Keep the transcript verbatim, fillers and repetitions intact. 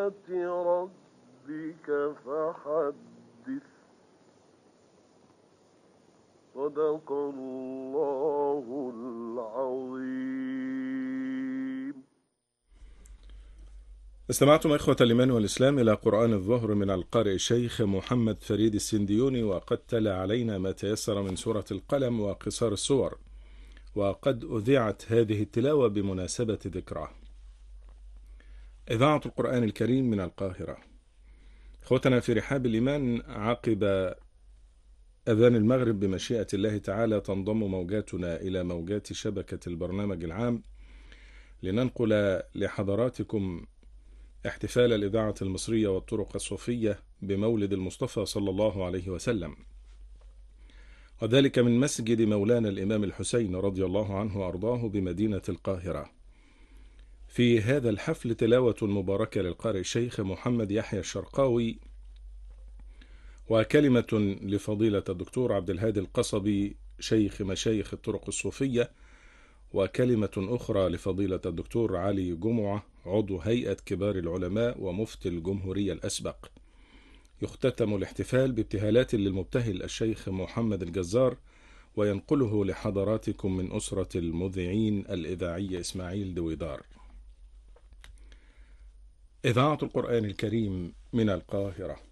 آيات ربك فحدث صدق الله العظيم. استمعتم إخوة الإيمان والإسلام إلى قرآن الظهر من القارئ الشيخ محمد فريد السنديوني، وقد تلا علينا ما تيسر من سورة القلم وقصار السور، وقد أذيعت هذه التلاوة بمناسبة ذكراه. إذاعة القرآن الكريم من القاهرة. إخوتنا في رحاب الإيمان، عقب أذان المغرب بمشيئة الله تعالى تنضم موجاتنا إلى موجات شبكة البرنامج العام لننقل لحضراتكم احتفال الإذاعة المصرية والطرق الصوفية بمولد المصطفى صلى الله عليه وسلم، وذلك من مسجد مولانا الإمام الحسين رضي الله عنه وأرضاه بمدينة القاهرة. في هذا الحفل تلاوة مباركة للقارئ الشيخ محمد يحيى الشرقاوي، وكلمة لفضيلة الدكتور عبد الهادي القصبي شيخ مشايخ الطرق الصوفية، وكلمة أخرى لفضيلة الدكتور علي جمعة عضو هيئة كبار العلماء ومفتي الجمهورية الأسبق. يختتم الاحتفال بابتهالات للمبتهل الشيخ محمد الجزار، وينقله لحضراتكم من أسرة المذيعين الإذاعي إسماعيل دويدار. إذاعة القرآن الكريم من القاهرة.